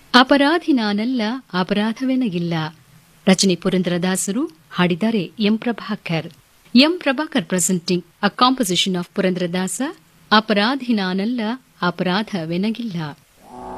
ಅಪರಾಧಿ ನಾನಲ್ಲ, ಅಪರಾಧವೆನಗಿಲ್ಲ. ರಚನೆ ಪುರಂದರದಾಸರು, ಹಾಡಿದ್ದಾರೆ M Prabhakar. M Prabhakar presenting a composition of Purandaradasa, ಅಪರಾಧಿ ನಾನಲ್ಲ, ಅಪರಾಧವೆನಗಿಲ್ಲ.